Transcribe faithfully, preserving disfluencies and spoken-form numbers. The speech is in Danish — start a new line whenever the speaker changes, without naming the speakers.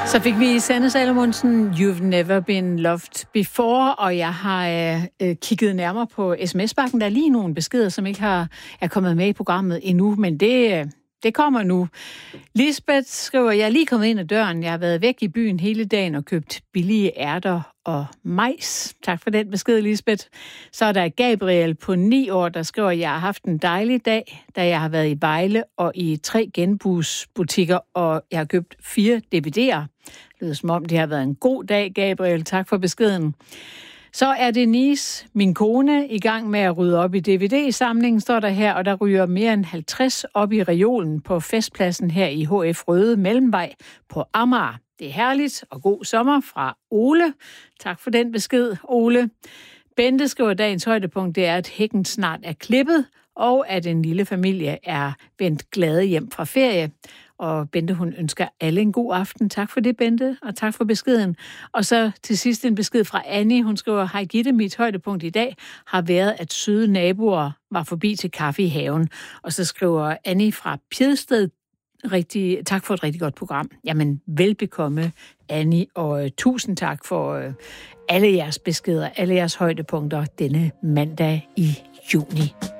Så fik vi Sanne Salomonsen, You've Never Been Loved Before, og jeg har øh, kigget nærmere på sms-bakken. Der er lige nogle beskeder, som ikke har, er kommet med i programmet endnu, men det, øh, det kommer nu. Lisbeth skriver, jeg er lige kommet ind ad døren. Jeg har været væk i byen hele dagen og købt billige ærter og majs. Tak for den besked, Lisbeth. Så er der Gabriel på ni år, der skriver, jeg har haft en dejlig dag, da jeg har været i Vejle og i tre genbrugsbutikker, og jeg har købt fire D V D'er. Det lyder som om, det har været en god dag, Gabriel. Tak for beskeden. Så er Denise, min kone, i gang med at rydde op i D V D-samlingen, står der her, og der ryger mere end halvtreds op i reolen på festpladsen her i H F Røde Mellemvej på Amager. Det er herligt og god sommer fra Ole. Tak for den besked, Ole. Bente skriver, dagens højdepunkt, det er, at hækken snart er klippet, og at en lille familie er vendt glade hjem fra ferie. Og Bente, hun ønsker alle en god aften. Tak for det, Bente, og tak for beskeden. Og så til sidst en besked fra Annie. Hun skriver, hej Gitte, mit højdepunkt i dag har været, at søde naboer var forbi til kaffe i haven. Og så skriver Annie fra Pjedsted, rigtig, tak for et rigtig godt program. Jamen, velbekomme, Annie, og uh, tusind tak for uh, alle jeres beskeder, alle jeres højdepunkter denne mandag i juni.